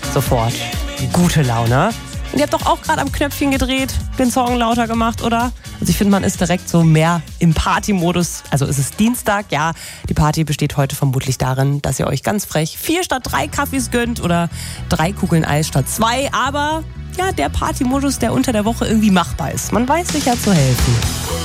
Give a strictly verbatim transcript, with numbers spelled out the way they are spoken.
sofort gute Laune. Und ihr habt doch auch gerade am Knöpfchen gedreht, den Song lauter gemacht, oder? Also ich finde, man ist direkt so mehr im Party-Modus. Also es ist Dienstag, ja. Die Party besteht heute vermutlich darin, dass ihr euch ganz frech vier statt drei Kaffees gönnt oder drei Kugeln Eis statt zwei. Aber ja, der Party-Modus, der unter der Woche irgendwie machbar ist. Man weiß sich ja zu helfen.